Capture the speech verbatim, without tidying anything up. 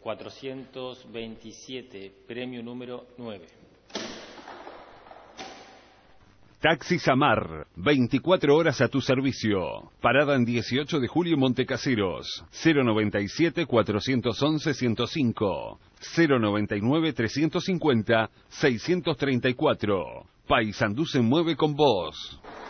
cuatrocientos veintisiete, premio número nueve. Taxi Samar, veinticuatro horas a tu servicio. Parada en dieciocho de julio, Montecaseros. cero noventa y siete, cuatrocientos once, ciento cinco. cero noventa y nueve, trescientos cincuenta, seiscientos treinta y cuatro. Paysandú se mueve con vos.